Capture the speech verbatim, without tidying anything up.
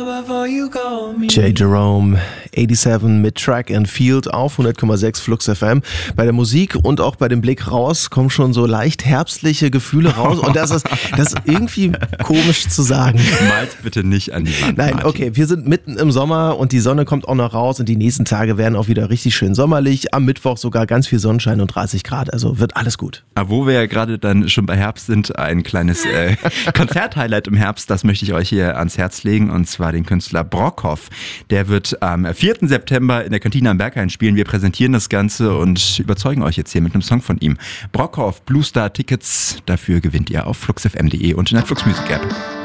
J. Jerome, siebenundachtzig mit Track and Field auf hundert Komma sechs Flux F M. Bei der Musik und auch bei dem Blick raus kommen schon so leicht herbstliche Gefühle raus. Und das ist, das ist irgendwie komisch zu sagen. Malt bitte nicht an die Wand. Nein, Martin. okay, wir sind mitten im Sommer und die Sonne kommt auch noch raus und die nächsten Tage werden auch wieder richtig schön sommerlich. Am Mittwoch sogar ganz viel Sonnenschein und dreißig Grad, also wird alles gut. Aber wo wir ja gerade dann schon bei Herbst sind, ein kleines äh, Konzerthighlight im Herbst, das möchte ich euch hier ans Herz legen, und zwar den Künstler Brockhoff. Der wird am vierten September in der Kantine am Berghain spielen. Wir präsentieren das Ganze und überzeugen euch jetzt hier mit einem Song von ihm. Brockhoff, Blue Star Tickets, dafür gewinnt ihr auf flux f m punkt de und in der Flux Music App.